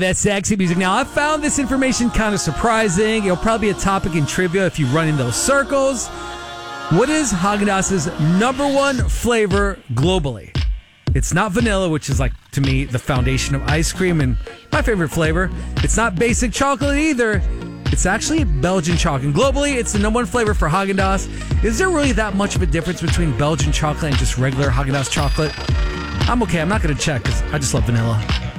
That's sexy music. Now, I found this information kind of surprising. It'll probably be a topic in trivia if you run in those circles. What is Haagen-Dazs's number one flavor globally? It's not vanilla, which is like, to me, the foundation of ice cream and my favorite flavor. It's not basic chocolate either. It's actually Belgian chocolate. And globally, it's the number one flavor for Haagen-Dazs. Is there really that much of a difference between Belgian chocolate and just regular Haagen-Dazs chocolate? I'm okay. I'm not going to check because I just love vanilla.